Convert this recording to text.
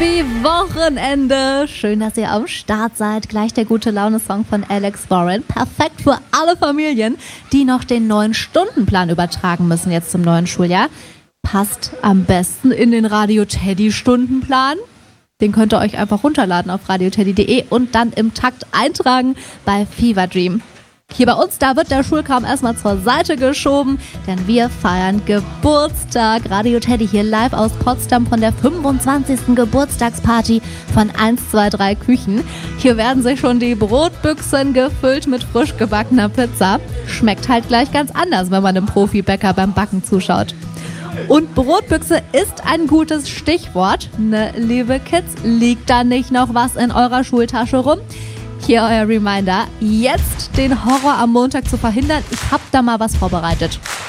Happy Wochenende! Schön, dass ihr am Start seid. Gleich der Gute-Laune-Song von Alex Warren. Perfekt für alle Familien, die noch den 9-Stunden-Plan übertragen müssen jetzt zum neuen Schuljahr. Passt am besten in den Radio Teddy Stundenplan. Den könnt ihr euch einfach runterladen auf radioteddy.de und dann im Takt eintragen bei Fever Dream. Hier bei uns, da wird der Schulkram erstmal zur Seite geschoben, denn wir feiern Geburtstag. Radio Teddy hier live aus Potsdam von der 25. Geburtstagsparty von 123 Küchen. Hier werden sich schon die Brotbüchsen gefüllt mit frisch gebackener Pizza. Schmeckt halt gleich ganz anders, wenn man dem Profibäcker beim Backen zuschaut. Und Brotbüchse ist ein gutes Stichwort. Ne, liebe Kids, liegt da nicht noch was in eurer Schultasche rum? Hier euer Reminder, jetzt den Horror am Montag zu verhindern. Ich hab da mal was vorbereitet.